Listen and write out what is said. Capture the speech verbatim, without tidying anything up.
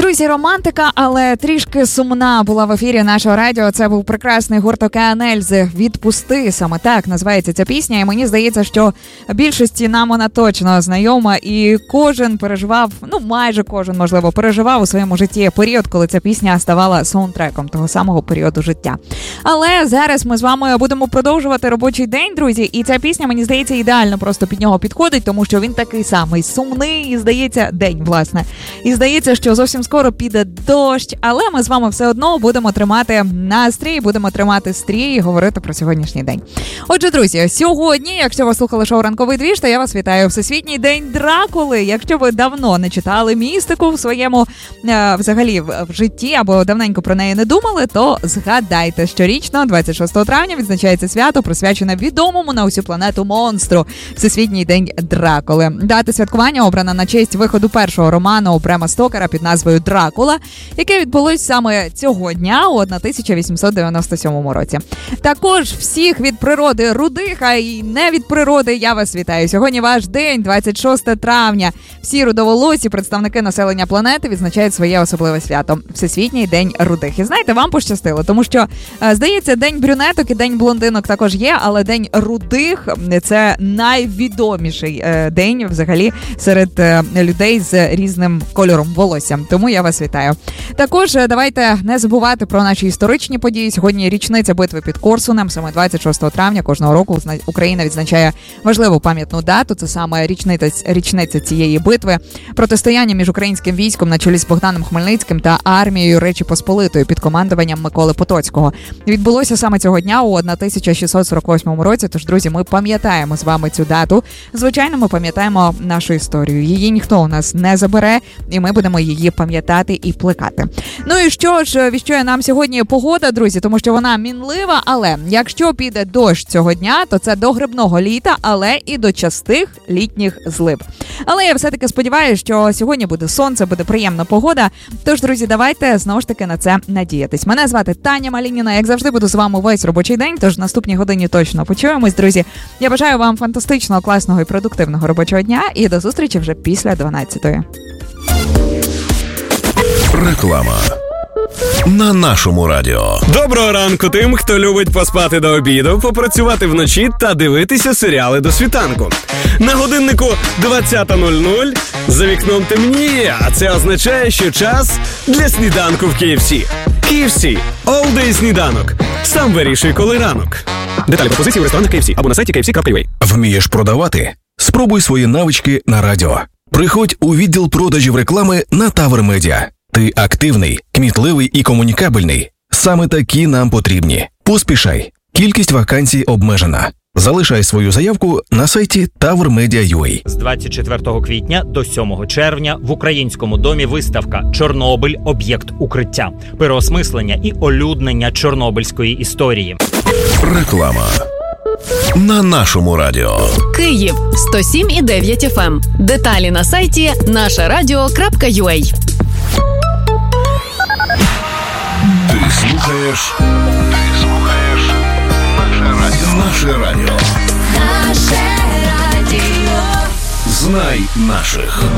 Друзі, романтика, але трішки сумна була в ефірі нашого радіо. Це був прекрасний гурт «Океан Ельзи». «Відпусти», саме так називається ця пісня. І мені здається, що більшості нам вона точно знайома. І кожен переживав, ну майже кожен, можливо, переживав у своєму житті період, коли ця пісня ставала саундтреком того самого періоду життя. Але зараз ми з вами будемо продовжувати робочий день, друзі. І ця пісня, мені здається, ідеально просто під нього підходить, тому що він такий самий сумний, і здається, день, власне. І здається, що зовсім скоро піде дощ, але ми з вами все одно будемо тримати настрій, будемо тримати стрій і говорити про сьогоднішній день. Отже, друзі, сьогодні, якщо ви слухали шоу «Ранковий двіж», то я вас вітаю. Всесвітній день Дракули. Якщо ви давно не читали містику в своєму, е, взагалі, в, в житті, або давненько про неї не думали, то згадайте, щорічно, двадцять шостого травня, відзначається свято, присвячене відомому на усю планету монстру – Всесвітній день Дракули. Дата святкування обрана на честь виходу першого роману Брема Стокера під назвою «Дракула», яке відбулось саме цього дня у тисяча вісімсот дев'яносто сьомому році. Також всіх від природи рудих, а й не від природи, я вас вітаю. Сьогодні ваш день, двадцять шостого травня. Всі рудоволосі представники населення планети відзначають своє особливе свято – Всесвітній день рудих. І знаєте, вам пощастило, тому що, здається, день брюнеток і день блондинок також є, але день рудих – це найвідоміший день взагалі серед людей з різним кольором волосся. Тому я вас вітаю. Також давайте не забувати про наші історичні події. Сьогодні річниця битви під Корсунем. Саме двадцять шостого травня кожного року Україна відзначає важливу пам'ятну дату. Це саме річниця, річниця цієї битви. Протистояння між українським військом на чолі з Богданом Хмельницьким та армією Речі Посполитої під командуванням Миколи Потоцького відбулося саме цього дня у тисяча шістсот сорок восьмому році. Тож, друзі, ми пам'ятаємо з вами цю дату. Звичайно, ми пам'ятаємо нашу історію. Її ніхто у нас не забере, і ми будемо її пам'ятати і плекати. Ну і що ж, віщує нам сьогодні погода, друзі, тому що вона мінлива, але якщо піде дощ цього дня, то це до грибного літа, але і до частих літніх злив. Але я все-таки сподіваюся, що сьогодні буде сонце, буде приємна погода. Тож, друзі, давайте знову ж таки на це надіятись. Мене звати Таня Малініна, як завжди буду з вами весь робочий день, тож в наступній годині точно почуємось, друзі. Я бажаю вам фантастичного, класного і продуктивного робочого дня і до зустрічі вже після дванадцятої. Реклама на нашому радіо. Доброго ранку тим, хто любить поспати до обіду, попрацювати вночі та дивитися серіали до світанку. На годиннику двадцята нуль нуль, за вікном темніє, а це означає, що час для сніданку в кей еф сі. кей еф сі – All Day сніданок. Сам вирішуй, коли ранок. Деталі пропозиції в ресторанах кей еф сі або на сайті кей еф сі крапка ю а. Вмієш продавати? Спробуй свої навички на радіо. Приходь у відділ продажів реклами на Тавр Медіа. Ти активний, кмітливий і комунікабельний. Саме такі нам потрібні. Поспішай. Кількість вакансій обмежена. Залишай свою заявку на сайті тавр медіа крапка ю а. З двадцять четвертого квітня до сьомого червня в Українському домі виставка «Чорнобиль. Об'єкт укриття». Переосмислення і олюднення чорнобильської історії. Реклама на нашому радіо. Київ сто сім і дев'ять еф ем. Деталі на сайті наша радіо крапка ю а. Ти слухаєш? Ти слухаєш наше радіо. Наше радіо. Наше радіо. Знай наших.